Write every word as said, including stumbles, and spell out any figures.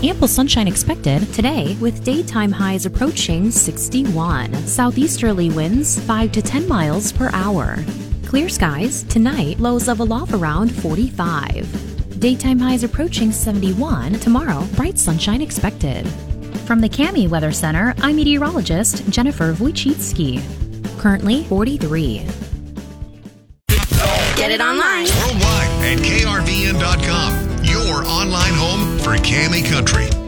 Ample sunshine expected today with daytime highs approaching sixty-one. Southeasterly winds five to ten miles per hour. Clear skies tonight, lows level off around forty-five. Daytime highs approaching seventy-one. Tomorrow, bright sunshine expected. From the Cami Weather Center, I'm meteorologist Jennifer Wojcicki. Currently forty-three. Get it online. Worldwide at K R V N dot com. Your online home for Cami Country.